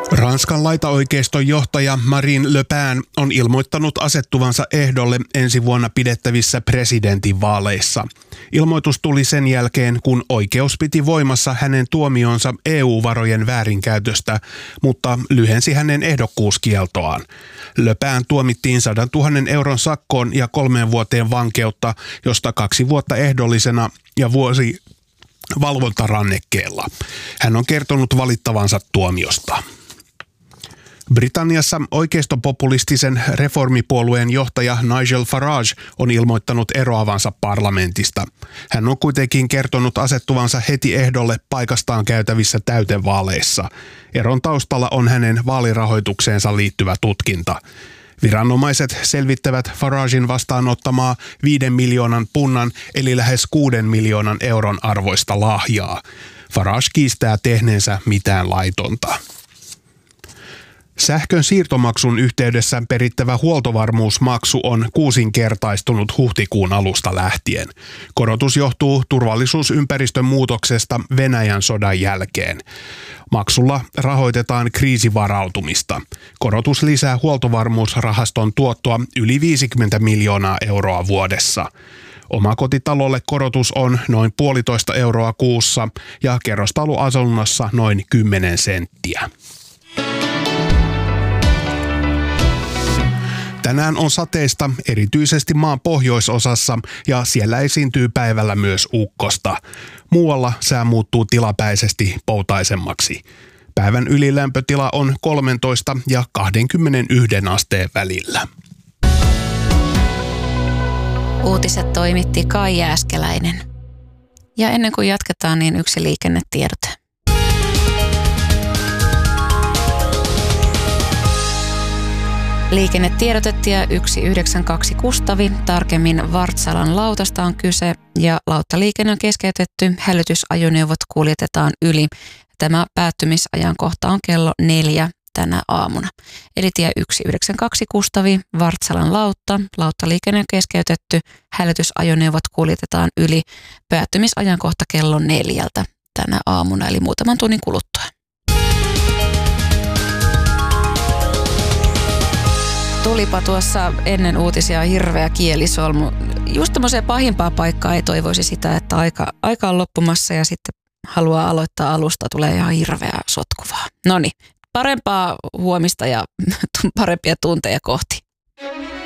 Ranskan laitaoikeiston johtaja Marine Le Pen on ilmoittanut asettuvansa ehdolle ensi vuonna pidettävissä presidentinvaaleissa. Ilmoitus tuli sen jälkeen, kun oikeus piti voimassa hänen tuomionsa EU-varojen väärinkäytöstä, mutta lyhensi hänen ehdokkuuskieltoaan. Le Pen tuomittiin 100 000 euron sakkoon ja 3 vuoteen vankeutta, josta 2 vuotta ehdollisena ja vuosi valvontarannekkeella. Hän on kertonut valittavansa tuomiosta. Britanniassa oikeistopopulistisen reformipuolueen johtaja Nigel Farage on ilmoittanut eroavansa parlamentista. Hän on kuitenkin kertonut asettuvansa heti ehdolle paikastaan käytävissä täytevaaleissa. Eron taustalla on hänen vaalirahoitukseensa liittyvä tutkinta. Viranomaiset selvittävät Faragen vastaanottamaa 5 miljoonan punnan eli lähes 6 miljoonan euron arvoista lahjaa. Farage kiistää tehneensä mitään laitonta. Sähkön siirtomaksun yhteydessä perittävä huoltovarmuusmaksu on 6-kertaistunut huhtikuun alusta lähtien. Korotus johtuu turvallisuusympäristön muutoksesta Venäjän sodan jälkeen. Maksulla rahoitetaan kriisivarautumista. Korotus lisää huoltovarmuusrahaston tuottoa yli 50 miljoonaa euroa vuodessa. Omakotitalolle korotus on noin 1,5 euroa kuussa ja kerrostaloasunnossa noin 10 senttiä. Tänään on sateista erityisesti maan pohjoisosassa ja siellä esiintyy päivällä myös ukkosta. Muualla sää muuttuu tilapäisesti poutaisemmaksi. Päivän ylilämpötila on 13 ja 21 asteen välillä. Uutiset toimitti Kai Jääskeläinen. Ja ennen kuin jatketaan, niin yksi liikennetiedote. Liikennetiedotettia 192 Kustavi, tarkemmin Vartsalan lautasta on kyse ja lauttaliikenne on keskeytetty, hälytysajoneuvot kuljetetaan yli. Tämä päättymisajankohta on kello 4 tänä aamuna. Eli tie 192 Kustavi, Vartsalan lauttaliikenne on keskeytetty, hälytysajoneuvot kuljetetaan yli. Päättymisajankohta kello 4 tänä aamuna, eli muutaman tunnin kuluttua. Tulipa tuossa ennen uutisia hirveä kielisolmu. Just tämmöiseen pahimpaa paikkaa ei toivoisi sitä, että aika on loppumassa ja sitten haluaa aloittaa alusta, tulee ihan hirveää sotkuvaa. Noniin, parempaa huomista ja parempia tunteja kohti.